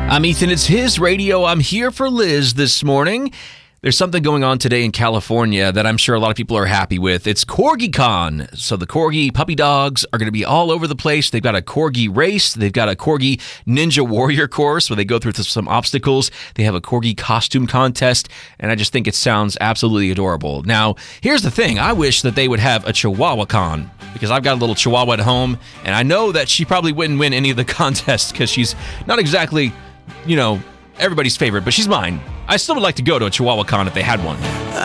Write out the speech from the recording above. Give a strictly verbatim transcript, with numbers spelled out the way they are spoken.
I'm Ethan. It's his radio. I'm here for Liz this morning. There's something going on today in California that I'm sure a lot of people are happy with. It's CorgiCon. So the Corgi puppy dogs are going to be all over the place. They've got a Corgi race. They've got a Corgi Ninja Warrior course where they go through some obstacles. They have a Corgi costume contest, and I just think it sounds absolutely adorable. Now, here's the thing. I wish that they would have a ChihuahuaCon because I've got a little Chihuahua at home, and I know that she probably wouldn't win any of the contests because she's not exactly, you know, everybody's favorite, but she's mine. I still would like to go to a ChihuahuaCon if they had one.